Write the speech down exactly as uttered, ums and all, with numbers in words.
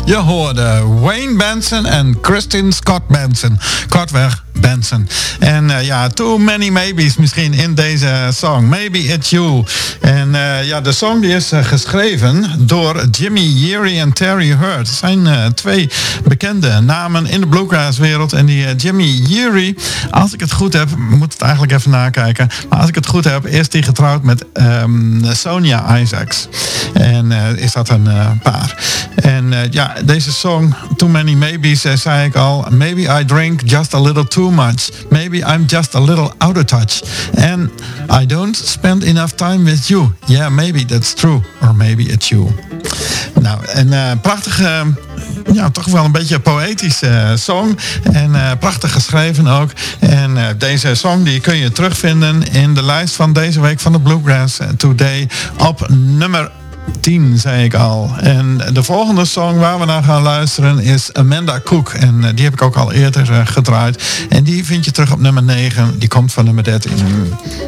Je hoorde Wayne Benson en Kristin Scott Benson. Kortweg Benson. En uh, ja, too many maybes misschien in deze song. Maybe It's You. En uh, ja, de song die is uh, geschreven door Jimmy Yeary en Terry Hurt. Het zijn uh, twee bekende namen in de bluegrass-wereld. En die uh, Jimmy Yeary, als ik het goed heb, moet het eigenlijk even nakijken. Maar als ik het goed heb, is die getrouwd met um, Sonia Isaacs. En uh, is dat een uh, paar. En uh, ja, deze song, Too Many Maybes, uh, zei ik al. Maybe I drink just a little too much. Maybe I'm just a little out of touch. And I don't spend enough time with you. Yeah, maybe that's true. Or maybe it's you. Nou, een uh, prachtige, ja, toch wel een beetje poëtische uh, song. En uh, prachtig geschreven ook. En uh, deze song die kun je terugvinden in de lijst van deze week van de Bluegrass Today op nummer tien, zei ik al. En de volgende song waar we naar gaan luisteren is Amanda Cook. En uh, die heb ik ook al eerder uh, gedraaid. En die vind je terug op nummer negen. Die komt van nummer dertien.